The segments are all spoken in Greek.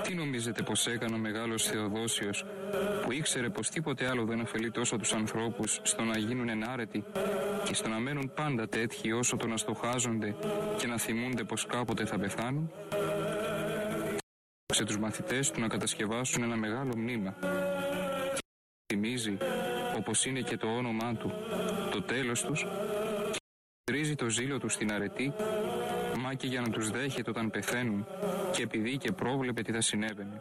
Τι νομίζετε πως έκανε ο μεγάλος Θεοδόσιος, που ήξερε πως τίποτε άλλο δεν ωφελεί τόσο τους ανθρώπους στο να γίνουν ενάρετοι και στο να μένουν πάντα τέτοιοι όσο το να στοχάζονται και να θυμούνται πως κάποτε θα πεθάνουν? Σε τους μαθητές του να κατασκευάσουν ένα μεγάλο μνήμα. Θυμίζει, όπως είναι και το όνομά του, το τέλος τους, και τρίζει το ζήλο του στην αρετή, μα και για να τους δέχεται όταν πεθαίνουν, και επειδή και πρόβλεπε τι θα συνέβαινε.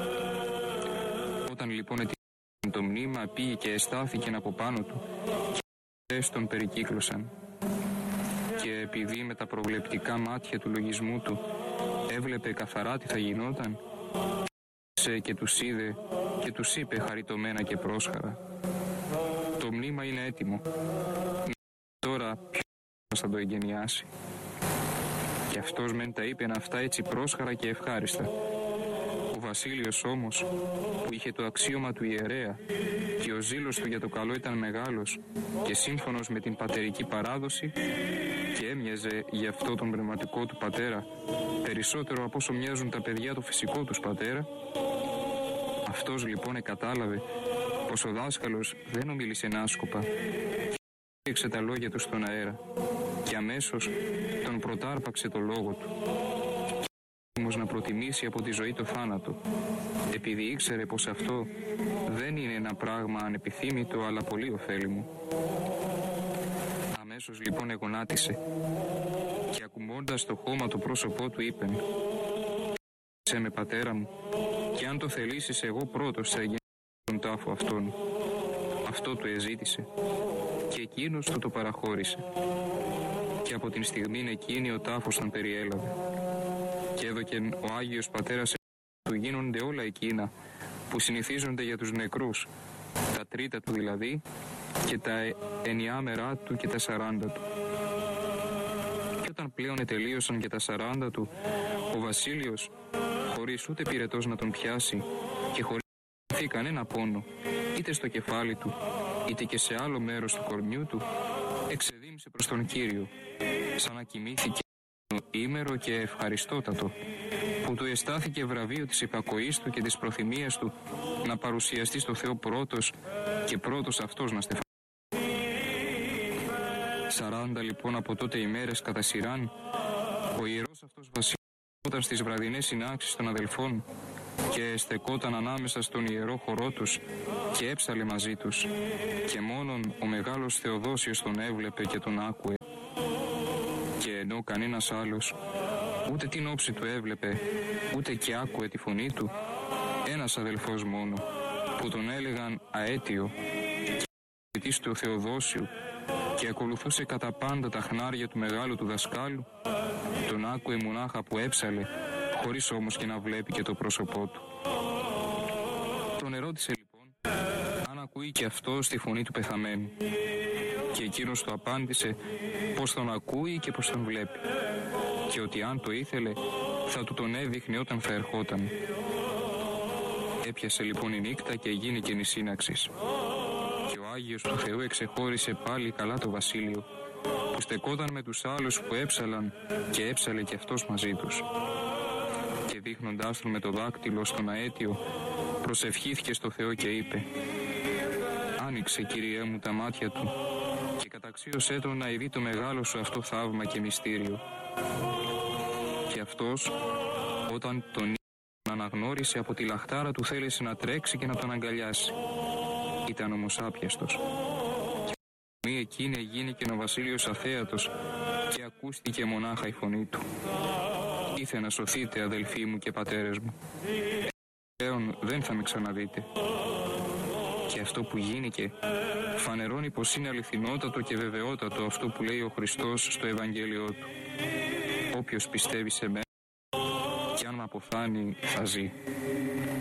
Όταν λοιπόν το μνήμα πήγε και εστάθηκε από πάνω του, και οι τον περικύκλωσαν. Και επειδή με τα προβλεπτικά μάτια του λογισμού του έβλεπε καθαρά τι θα γινόταν, και τους είδε και τους είπε χαριτωμένα και πρόσχαρα: το μνήμα είναι έτοιμο. Τώρα ποιος θα το εγκαινιάσει? Και αυτός μεν τα είπε αυτά έτσι πρόσχαρα και ευχάριστα. Ο Βασίλειος όμως, που είχε το αξίωμα του ιερέα και ο ζήλος του για το καλό ήταν μεγάλος και σύμφωνος με την πατερική παράδοση, και έμοιαζε για αυτό τον πνευματικό του πατέρα περισσότερο από όσο μοιάζουν τα παιδιά του φυσικό τους πατέρα, αυτός λοιπόν κατάλαβε πως ο δάσκαλος δεν ομίλησε άσκοπα και έριξε τα λόγια του στον αέρα και αμέσως τον προτάρπαξε το λόγο του, έτοιμος να προτιμήσει από τη ζωή το θάνατο, επειδή ήξερε πως αυτό δεν είναι ένα πράγμα ανεπιθύμητο αλλά πολύ ωφέλιμο. Αμέσως λοιπόν εγωνάτισε και ακουμπώντας το χώμα το πρόσωπό του είπεν: «Σε με, πατέρα μου, και αν το θελήσεις εγώ πρώτος θα εγγεννήσω τον τάφο αυτόν». Αυτό του εζήτησε και εκείνος του το παραχώρησε, και από την στιγμή εκείνη ο τάφος τον περιέλαβε, και έδωκεν ο Άγιος Πατέρας του γίνονται όλα εκείνα που συνηθίζονται για τους νεκρούς, τα τρίτα του δηλαδή και τα ενιάμερά του και τα 40 του. Και όταν πλέον τελείωσαν και τα 40 του, ο Βασίλειος, χωρίς ούτε πυρετός να τον πιάσει και χωρίς να αισθανθεί κανένα πόνο, είτε στο κεφάλι του, είτε και σε άλλο μέρος του κορμιού του, εξεδίμησε προς τον Κύριο, σαν να κοιμήθηκε ήμερο και ευχαριστότατο, που του εστάθηκε βραβείο της υπακοής του και της προθυμίας του να παρουσιαστεί στο Θεό πρώτος και πρώτος αυτός να στεφανεί. 40 λοιπόν από τότε ημέρες κατά σειράν, ο ιερός αυτός βασιλεύονταν στις βραδινές συνάξεις των αδελφών και στεκόταν ανάμεσα στον ιερό χορό τους και έψαλε μαζί τους, και μόνον ο μεγάλος Θεοδόσιος τον έβλεπε και τον άκουε. Και ενώ κανένας άλλος ούτε την όψη του έβλεπε, ούτε και άκουε τη φωνή του, ένας αδελφός μόνο, που τον έλεγαν Αέτιο, και της του Θεοδόσιου, και ακολουθούσε κατά πάντα τα χνάρια του μεγάλου του δασκάλου, τον άκουε μονάχα που έψαλε, χωρίς όμως και να βλέπει και το πρόσωπό του. Τον ερώτησε λοιπόν αν ακούει και αυτό τη φωνή του πεθαμένου, και εκείνος του απάντησε πως τον ακούει και πως τον βλέπει, και ότι αν το ήθελε θα του τον έδειχνε όταν θα ερχόταν. Έπιασε λοιπόν η νύχτα και γίνηκε η σύναξης, και ο Άγιος του Θεού εξεχώρισε πάλι καλά το Βασίλειο, που στεκόταν με τους άλλους που έψαλαν, και έψαλε και αυτός μαζί τους. Και δείχνοντάς τον με το δάκτυλο στον Αέτιο, προσευχήθηκε στο Θεό και είπε: «Άνοιξε, Κύριέ μου, τα μάτια του και καταξίωσέ τον να ειδεί το μεγάλο σου αυτό θαύμα και μυστήριο». Και αυτός, όταν τον αναγνώρισε, από τη λαχτάρα του θέλησε να τρέξει και να τον αγκαλιάσει. Ήταν όμως άπιαστος. Και εκείνη εγίνηκε ο Βασίλειος αθέατος και ακούστηκε μονάχα η φωνή του: «Ήθε να σωθείτε, αδελφοί μου και πατέρες μου. Πλέον δεν θα με ξαναδείτε». Και αυτό που γίνηκε φανερώνει πως είναι αληθινότατο και βεβαιότατο αυτό που λέει ο Χριστός στο Ευαγγέλιό του: «Όποιος πιστεύει σε μένα και αν με αποθάνει θα ζει».